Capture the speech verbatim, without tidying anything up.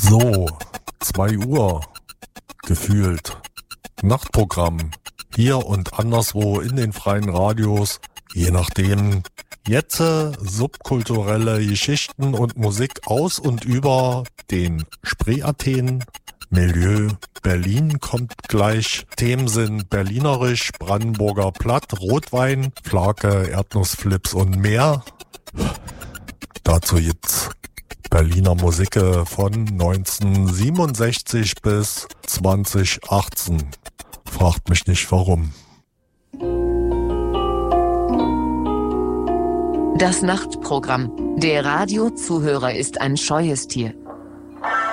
So, zwei Uhr gefühlt. Nachtprogramm. Hier und anderswo in den freien Radios. Je nachdem. Jetzt äh, subkulturelle Geschichten und Musik aus und über den Spree-Athen. Milieu Berlin kommt gleich. Themen sind berlinerisch, Brandenburger Platt, Rotwein, Flake, Erdnussflips und mehr. Dazu jetzt Berliner Musik von neunzehnhundertsiebenundsechzig bis zwanzig achtzehn. Fragt mich nicht warum. Das Nachtprogramm. Der Radiozuhörer ist ein scheues Tier.